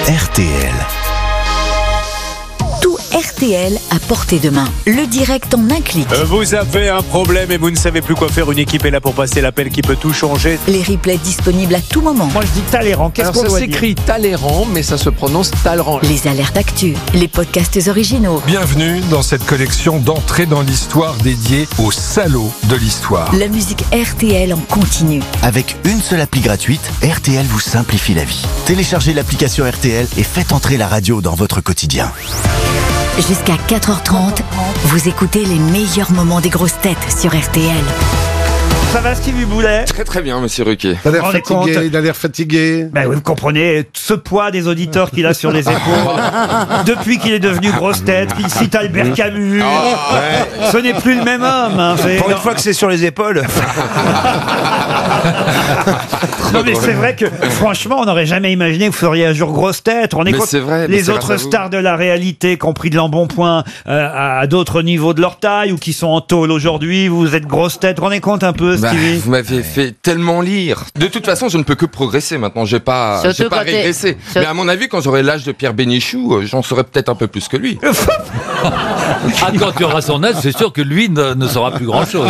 RTL. Tout RTL à portée de main. Le direct en un clic. Vous avez un problème et vous ne savez plus quoi faire. Une équipe est là pour passer l'appel qui peut tout changer. Les replays disponibles à tout moment. Moi je dis Talleyrand, qu'est-ce qu'on doit dire ? Ça s'écrit Talleyrand, mais ça se prononce Talleyrand. Les alertes actu, les podcasts originaux. Bienvenue dans cette collection d'entrées dans l'histoire dédiée aux salauds de l'histoire. La musique RTL en continu. Avec une seule appli gratuite, RTL vous simplifie la vie. Téléchargez l'application RTL et faites entrer la radio dans votre quotidien. Jusqu'à 4h30, vous écoutez les meilleurs moments des grosses têtes sur RTL. Ça va Stevie Boulet ? Très très bien, monsieur Ruquier. Vous rendez compte ? Il a l'air fatigué. Ben oui, vous comprenez, ce poids des auditeurs qu'il a sur les épaules, depuis qu'il est devenu grosse tête, qu'il cite Albert Camus, ce n'est plus le même homme. Hein, Pour une fois que c'est sur les épaules. Non mais c'est vrai que franchement on n'aurait jamais imaginé que vous feriez un jour grosse tête. On est Mais compte, c'est vrai, les mais c'est autres grâce à vous. stars de la réalité qui ont pris de l'embonpoint à d'autres niveaux de leur taille ou qui sont en tôle aujourd'hui, vous êtes grosse tête. Rendez compte un peu Stevie. Vous m'avez fait tellement lire. De toute façon, je ne peux que progresser maintenant. J'ai pas régressé. Mais à mon avis, quand j'aurai l'âge de Pierre Bénichou, j'en saurai peut-être un peu plus que lui. Ah, quand tu auras son âge, c'est sûr que lui ne saura plus grand-chose.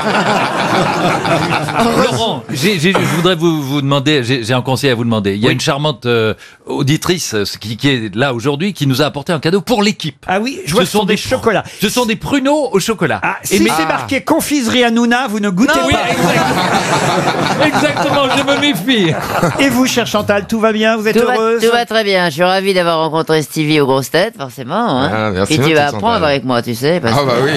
Laurent, je voudrais vous demander, j'ai un conseil à vous demander. Il y a une charmante auditrice qui est là aujourd'hui, qui nous a apporté un cadeau pour l'équipe. Ah oui, je vois ce sont des chocolats. Ce sont des pruneaux au chocolat. Ah, si c'est marqué confiserie Hanouna, vous ne goûtez Non, oui, pas. exactement, je me méfie. Et vous, chère Chantal, tout va bien? Vous êtes heureuse? Tout va très bien. Je suis ravi d'avoir rencontré Stevie aux grosses têtes, forcément. Hein. Ah, merci, et tu petite vas Chantal. apprendre avec moi, tu sais. Parce Ah bah oui.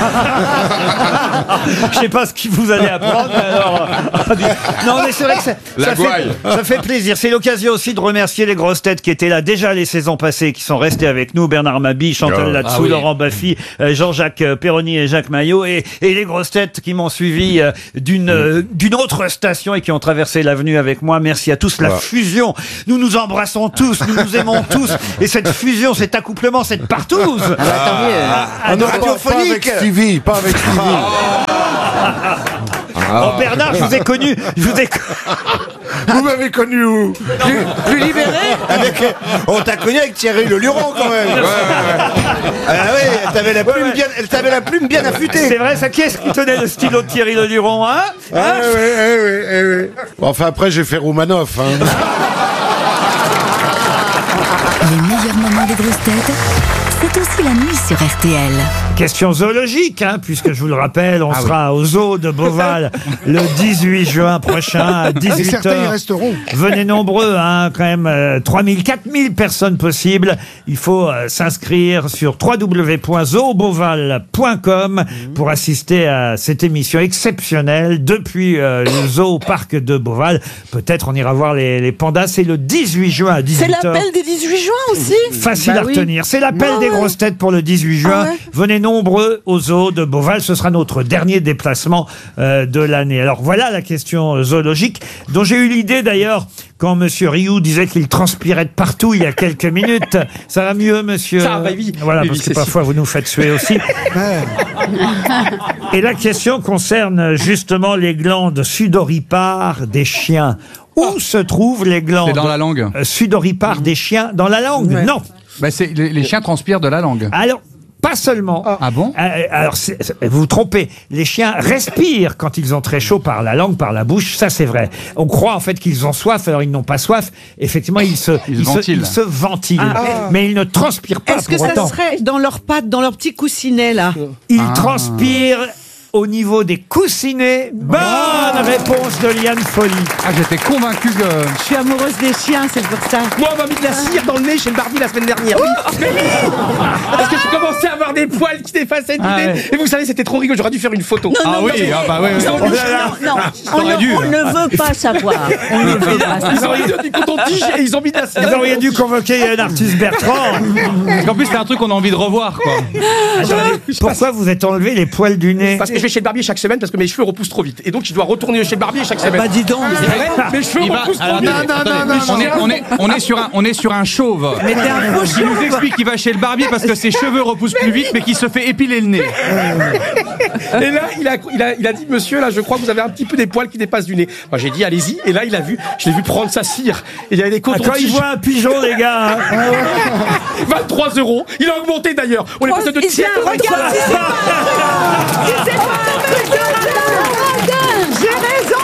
Je sais pas ce que vous allez apprendre, mais alors... Non, mais c'est vrai que ça fait plaisir. C'est l'occasion aussi de remercier les grosses têtes qui étaient là déjà les saisons passées, qui sont restés avec nous. Bernard Mabille, Chantal Latsou, Laurent Baffy, Jean-Jacques Perroni et Jacques Maillot. Et les grosses têtes qui m'ont suivi d'une autre station et qui ont traversé l'avenue avec moi. Merci à tous. La fusion, nous nous embrassons tous, nous nous aimons tous. Et cette fusion, cet accouplement, cette partouze. Ah bah, tant mieux. Pas avec Stevie, pas avec Stevie. Oh Bernard, je vous ai connu. Vous m'avez connu où? Plus libéré. On t'a connu avec Thierry Le Luron quand même. Ah oui, elle t'avait la plume bien affûtée. C'est vrai, ça, qui est-ce qui tenait le stylo de Thierry Le Luron, hein? Oui. Enfin, après, j'ai fait Roumanoff. Hein. Les meilleurs moments des grosses têtes, c'est aussi la nuit sur RTL. Question zoologique, hein, puisque je vous le rappelle, on sera au zoo de Beauval le 18 juin prochain à 18h. Et certains y resteront. Venez nombreux, hein, quand même, 3000, 4000 personnes possibles. Il faut s'inscrire sur www.zoobeauval.com pour assister à cette émission exceptionnelle depuis le zoo au parc de Beauval. Peut-être on ira voir les pandas. C'est le 18 juin à 18h. C'est l'appel des 18 juin aussi. Facile à retenir. C'est l'appel des grosses têtes pour le 18 juin. Venez nombreux au zoo de Beauval. Ce sera notre dernier déplacement de l'année. Alors voilà la question zoologique dont j'ai eu l'idée d'ailleurs quand Monsieur Rioux disait qu'il transpirait de partout il y a quelques minutes. Ça va mieux, monsieur? Ça va, oui. Voilà, Oui, parce oui, que c'est parfois vous nous faites suer aussi. Et la question concerne justement les glandes sudoripares des chiens. Où se trouvent les glandes? C'est dans la langue. Sudoripares des chiens dans la langue? Non. Bah les chiens transpirent de la langue. Alors, pas seulement. Ah bon? Alors, vous vous trompez. Les chiens respirent quand ils ont très chaud par la langue, par la bouche. Ça, c'est vrai. On croit en fait qu'ils ont soif, alors ils n'ont pas soif. Effectivement, ils se ventilent. Mais ils ne transpirent pas. Est-ce que ça serait dans leurs pattes, dans leur petit coussinet là? Ils transpirent au niveau des coussinets. Bonne réponse de Liane Folly. Ah, j'étais convaincu que... Je suis amoureuse des chiens, c'est pour ça. Moi, on m'a mis de la cire dans le nez chez le barbu la semaine dernière. Mais oui. Parce que je commençais à avoir des poils qui s'effaçaient. Et vous savez, c'était trop rigolo. J'aurais dû faire une photo. Non, Ah oui, ah bah oui. on ne veut pas savoir. On ne veut pas Ils savoir. auraient dû quand on tige et ils ont mis de la cire. Vous auriez dû convoquer Yann Arthus Bertrand. Parce qu'en plus, c'est un truc qu'on a envie de revoir, quoi. Attendez, pourquoi vous êtes enlevé les poils du nez? Parce que je vais chez le barbier chaque semaine parce que mes cheveux repoussent trop vite. Et donc, je dois retourner chez le barbier chaque semaine. Bah dis donc. C'est vrai, mes cheveux repoussent trop vite. On est sur un chauve. Mais t'es un faux Qui nous explique qu'il va chez le barbier parce que ses cheveux repoussent plus vite, mais qu'il se fait épiler le nez. Et là, il a dit, monsieur, là, je crois que vous avez un petit peu des poils qui dépassent du nez. Moi, j'ai dit, allez-y. Et là, je l'ai vu prendre sa cire. Et il y avait des cotons-tiges. Quand il voit un pigeon, les gars. 23 €. Il a augmenté d'ailleurs. On est passé de C'est un regard. J'ai raison.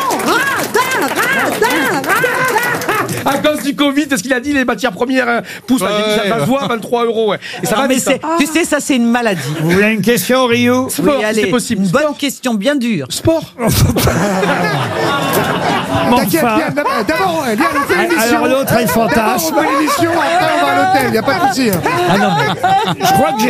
À cause du Covid, c'est ce qu'il a dit, les matières premières poussent. J'ai dit, ça se voit, 23 €. Ouais. Et ça va, mais vite, hein. tu sais, ça c'est une maladie. Vous voulez une question, Rio? Sport, Oui, allez, c'est possible. une bonne question bien dure. Sport. T'inquiète, d'abord, Liane, on fait l'émission. Alors l'autre, elle fantasme. D'abord, on fait l'émission, après on va à l'hôtel, y a pas de souci. Ah non, mais je crois que j'ai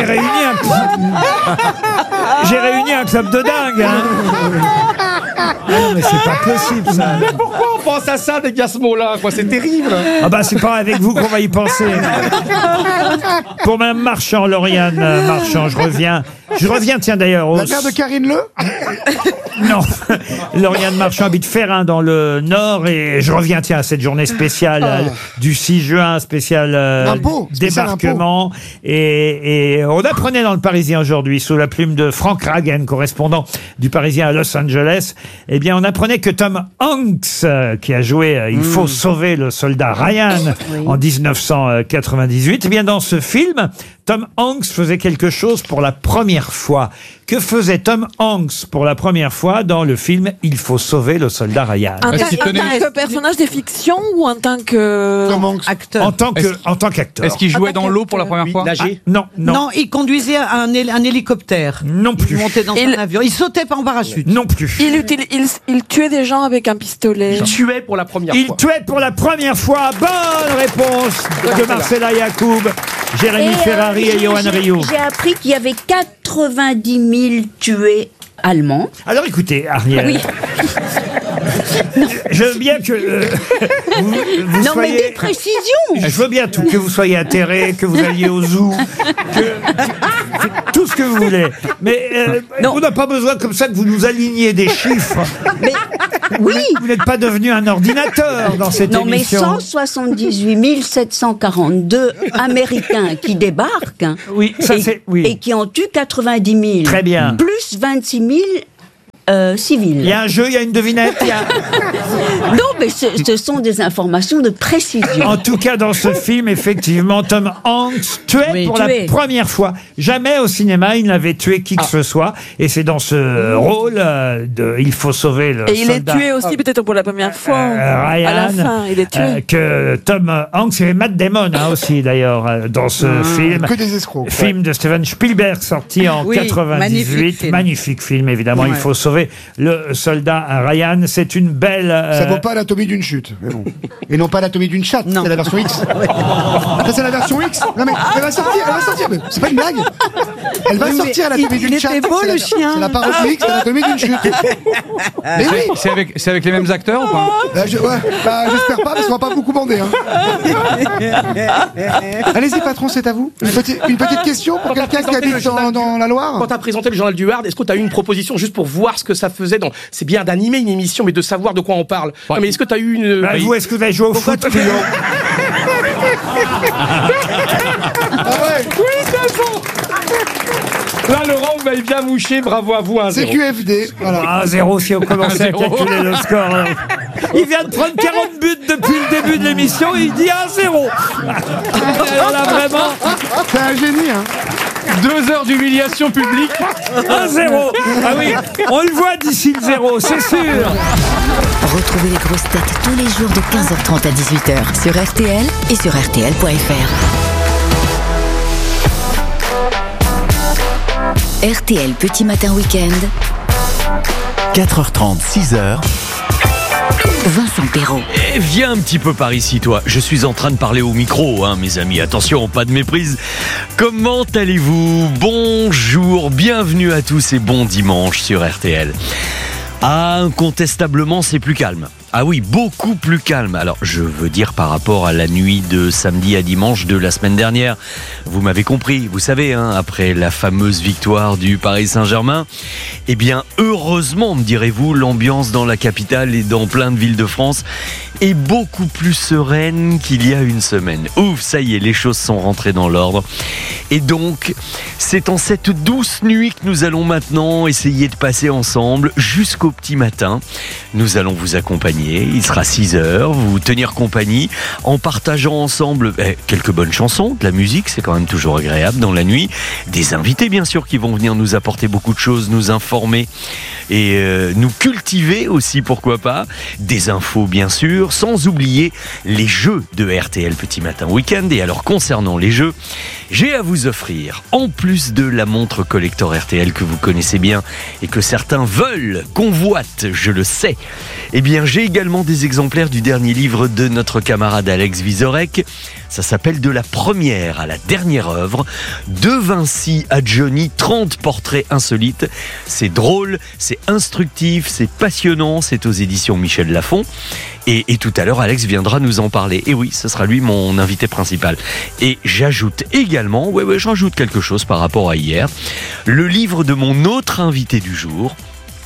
réuni un club de dingue. Hein. Ah non, mais c'est pas possible, ça. Mais pourquoi on pense à ça, des ce mot-là, quoi? C'est terrible. Ah bah c'est pas avec vous qu'on va y penser. Pour Mme Marchand, Lauriane Marchand, je reviens, tiens d'ailleurs. La mère de Karine Le. Non, Lauriane Marchand habite Ferrin dans le Nord et je reviens, tiens, à cette journée spéciale du 6 juin, spécial débarquement. Et on apprenait dans le Parisien aujourd'hui, sous la plume de Frank Ragen, correspondant du Parisien à Los Angeles, eh bien on apprenait que Tom Hanks, qui a joué Il faut sauver le soldat Ryan en 1998, eh bien dans ce film, Tom Hanks faisait quelque chose pour la première fois. Que faisait Tom Hanks pour la première fois dans le film Il faut sauver le soldat Ryan? En tant que personnage de fiction ou en tant que acteur? En tant qu'acteur. Est-ce qu'il jouait dans l'eau pour la première fois? Nager? Non. Non, il conduisait un hélicoptère. Non plus. Il montait dans un avion. Il sautait pas en parachute. Non plus. Il tuait des gens avec un pistolet. Il tuait pour la première fois. Il tuait pour la première fois. Bonne réponse de Marcella Yacoub, Jérémy Ferrari et Johan Rioux. J'ai appris qu'il y avait 90 000 tués allemands. Alors écoutez, Ariel. Oui. Je veux bien que vous non, soyez... mais des précisions. Je veux bien tout, que vous soyez atterré, que vous alliez au zoo, tout ce que vous voulez. Mais on n'a pas besoin comme ça que vous nous aligniez des chiffres. Mais oui. Vous n'êtes pas devenu un ordinateur dans cette émission. Non, mais 178 742 Américains qui débarquent. Oui, ça c'est... Oui. Et qui en tuent 90 000. Très bien. Plus 26 000 civils. Il y a un jeu, il y a une devinette. Non, mais ce sont des informations de précision. En tout cas, dans ce film, effectivement, Tom Hanks tuait pour la première fois. Jamais au cinéma, il n'avait tué qui que ce soit. Et c'est dans ce rôle de Il faut sauver le Et il soldat. est tué aussi peut-être pour la première fois. Ryan, à la fin, il est tué. que Tom Hanks et Matt Damon aussi d'ailleurs dans ce film. Que des escrocs. Film de Steven Spielberg sorti en 98. Magnifique film, évidemment. Il faut sauver le soldat Ryan. C'est une belle... Ça vaut pas l'anatomie d'une chute. Mais bon. Et non pas l'anatomie d'une chatte. C'est la version X. Ça, c'est la version X. Non mais elle va sortir. Mais c'est pas une blague. Elle va sortir l'anatomie d'une chatte. Il était beau le chien. C'est la parodie X, l'anatomie d'une chute. Mais oui. C'est avec les mêmes acteurs ou pas? J'espère pas parce qu'on va pas beaucoup bander. Hein. Allez-y patron, c'est à vous. Une petite question pour quelqu'un qui habite dans la Loire. Quand t'as présenté le journal du Hard, est-ce que t'as eu une proposition juste pour voir ce que ça faisait dans... C'est bien d'animer une émission, mais de savoir de quoi on parle. Ouais. Mais est-ce que t'as eu une... vous, est-ce que vous avez joué au foot, Rio? Oui, c'est bon. Là, Laurent, vous m'avez bien mouché. Bravo à vous, 1-0. C'est QFD. Voilà. 1-0 si on commençait à calculer le score. Il vient de prendre 40 buts depuis le début de l'émission et il dit 1-0. Alors là, vraiment... C'est un génie, hein. 2 heures d'humiliation publique. 1-0. Ah oui, on le voit d'ici le 0, c'est sûr. Retrouvez les grosses têtes tous les jours de 15h30 à 18h sur RTL et sur RTL.fr. RTL Petit Matin Week-end. 4h30, 6h. Vincent Perrault. Et viens un petit peu par ici, toi. Je suis en train de parler au micro, hein, mes amis. Attention, pas de méprise. Comment allez-vous? Bonjour, bienvenue à tous et bon dimanche sur RTL. Ah, incontestablement, c'est plus calme. Ah oui, beaucoup plus calme. Alors, je veux dire par rapport à la nuit de samedi à dimanche de la semaine dernière. Vous m'avez compris, vous savez, après la fameuse victoire du Paris Saint-Germain, eh bien, heureusement, me direz-vous, l'ambiance dans la capitale et dans plein de villes de France est beaucoup plus sereine qu'il y a une semaine. Ouf, ça y est, les choses sont rentrées dans l'ordre. Et donc, c'est en cette douce nuit que nous allons maintenant essayer de passer ensemble jusqu'au petit matin. Nous allons vous accompagner, il sera 6h, vous tenir compagnie en partageant ensemble quelques bonnes chansons, de la musique, c'est quand même toujours agréable dans la nuit, des invités bien sûr qui vont venir nous apporter beaucoup de choses, nous informer et nous cultiver aussi, pourquoi pas, des infos bien sûr, sans oublier les jeux de RTL Petit Matin Week-end. Et alors concernant les jeux, j'ai à vous offrir, en plus de la montre collector RTL que vous connaissez bien et que certains veulent, convoitent, je le sais, eh bien j'ai également des exemplaires du dernier livre de notre camarade Alex Vizorek. Ça s'appelle De la première à la dernière œuvre, de Vinci à Johnny, 30 portraits insolites. C'est drôle, c'est instructif, c'est passionnant, c'est aux éditions Michel Lafon. Et tout à l'heure, Alex viendra nous en parler. Et oui, ce sera lui mon invité principal. Et j'ajoute également, je rajoute quelque chose par rapport à hier, le livre de mon autre invité du jour.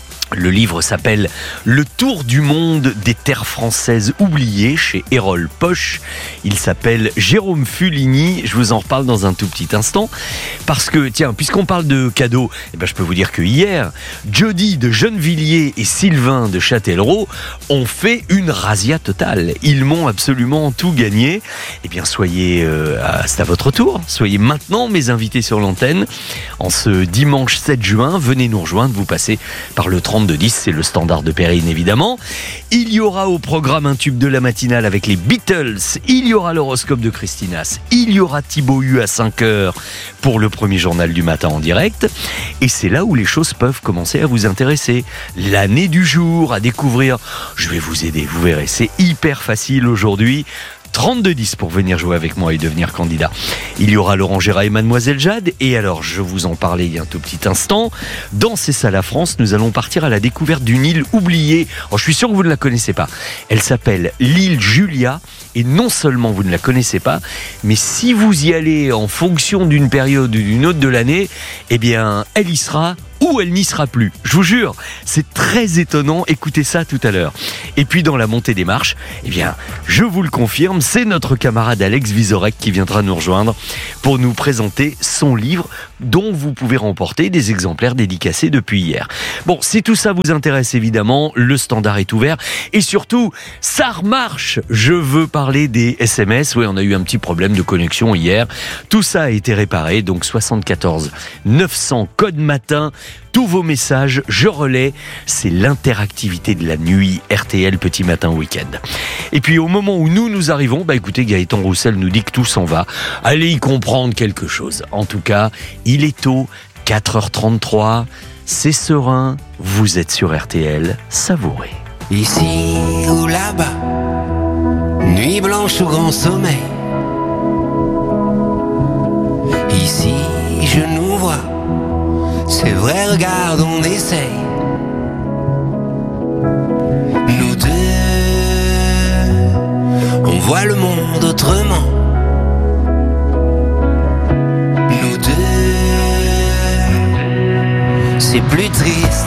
Le livre s'appelle Le tour du monde des terres françaises oubliées chez Erol Poche. Il s'appelle Jérôme Fuligny. Je vous en reparle dans un tout petit instant. Parce que, tiens, puisqu'on parle de cadeaux, je peux vous dire que hier, Jody de Gennevilliers et Sylvain de Châtellerault ont fait une razzia totale. Ils m'ont absolument tout gagné. Eh bien, soyez, c'est à votre tour. Soyez maintenant mes invités sur l'antenne. En ce dimanche 7 juin, venez nous rejoindre. Vous passez par le 3210, c'est le standard de Perrine évidemment. Il y aura au programme un tube de la matinale avec les Beatles. Il y aura l'horoscope de Christinas. Il y aura Thibaut Hu à 5h pour le premier journal du matin en direct. Et c'est là où les choses peuvent commencer à vous intéresser. L'année du jour à découvrir. Je vais vous aider, vous verrez. C'est hyper facile aujourd'hui. 3210 pour venir jouer avec moi et devenir candidat. Il y aura Laurent Gérard et Mademoiselle Jade. Et alors, je vous en parlais il y a un tout petit instant. Dans C'est ça la France, nous allons partir à la découverte d'une île oubliée. Alors, je suis sûr que vous ne la connaissez pas. Elle s'appelle l'île Julia. Et non seulement vous ne la connaissez pas, mais si vous y allez en fonction d'une période ou d'une autre de l'année, eh bien, elle y sera ou elle n'y sera plus. Je vous jure, c'est très étonnant. Écoutez ça tout à l'heure. Et puis dans la montée des marches, eh bien, je vous le confirme, c'est notre camarade Alex Vizorek qui viendra nous rejoindre pour nous présenter son livre dont vous pouvez remporter des exemplaires dédicacés depuis hier. Bon, si tout ça vous intéresse évidemment, le standard est ouvert et surtout, ça remarche. Je veux parler des SMS. Oui, on a eu un petit problème de connexion hier. Tout ça a été réparé, donc 74 900 code matin. Tous vos messages, je relais, c'est l'interactivité de la nuit RTL Petit Matin Week-end. Et puis au moment où nous arrivons, écoutez, Gaëtan Roussel nous dit que tout s'en va. Allez y comprendre quelque chose. En tout cas, il est tôt, 4h33, c'est serein, vous êtes sur RTL, savourez. Ici ou là-bas, nuit blanche ou grand sommeil. Ici, je nous vois. C'est vrai, regarde, on essaye. Nous deux, on voit le monde autrement. Nous deux, c'est plus triste